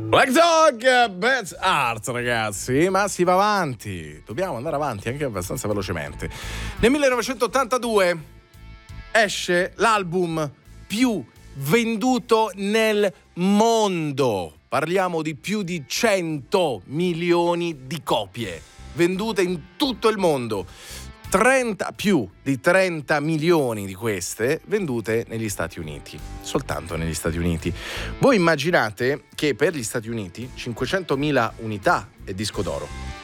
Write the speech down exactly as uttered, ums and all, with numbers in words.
Black Dog, Bad Art, ragazzi, ma si va avanti, dobbiamo andare avanti anche abbastanza velocemente. Nel millenovecentottantadue esce l'album più venduto nel mondo, parliamo di più di cento milioni di copie vendute in tutto il mondo. trenta, più di trenta milioni di queste vendute negli Stati Uniti, soltanto negli Stati Uniti. Voi immaginate che per gli Stati Uniti cinquecentomila unità è disco d'oro.